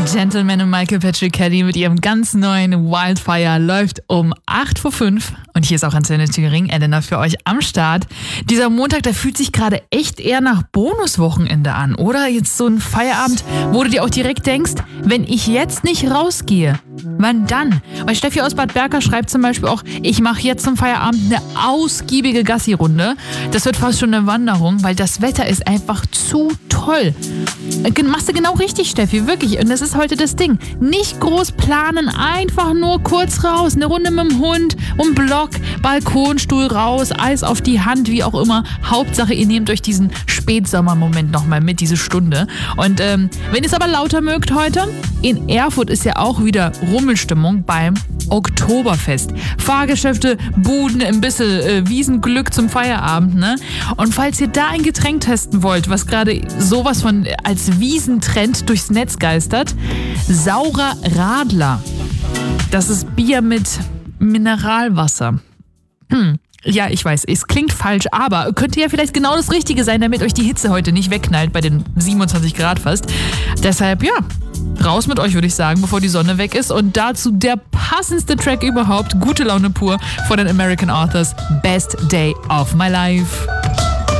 Gentleman und Michael Patrick Kelly mit ihrem ganz neuen Wildfire läuft um 8:05 Uhr. Und hier ist auch Antenne Thüringen, Elena für euch am Start. Dieser Montag, der fühlt sich gerade echt eher nach Bonuswochenende an, oder? Jetzt so ein Feierabend, wo du dir auch direkt denkst, wenn ich jetzt nicht rausgehe, wann dann? Weil Steffi aus Bad Berka schreibt zum Beispiel auch, ich mache jetzt zum Feierabend eine ausgiebige Gassi-Runde. Das wird fast schon eine Wanderung, weil das Wetter ist einfach zu toll. Machst du genau richtig, Steffi, wirklich. Und das ist heute das Ding. Nicht groß planen, einfach nur kurz raus. Eine Runde mit dem Hund, um Block, Balkonstuhl raus, Eis auf die Hand, wie auch immer. Hauptsache, ihr nehmt euch diesen Spätsommermoment nochmal mit, diese Stunde. Und wenn ihr es aber lauter mögt heute, in Erfurt ist ja auch wieder Rummelstimmung beim Oktoberfest. Fahrgeschäfte, Buden, ein bisschen Wiesenglück zum Feierabend, ne? Und falls ihr da ein Getränk testen wollt, was gerade sowas von als Wiesentrend durchs Netz geistert, Saurer Radler. Das ist Bier mit Mineralwasser. Ja, ich weiß, es klingt falsch, aber könnte ja vielleicht genau das Richtige sein, damit euch die Hitze heute nicht wegknallt bei den 27 Grad fast. Deshalb, ja, raus mit euch, würde ich sagen, bevor die Sonne weg ist. Und dazu der passendste Track überhaupt, Gute Laune pur von den American Authors, Best Day of My Life.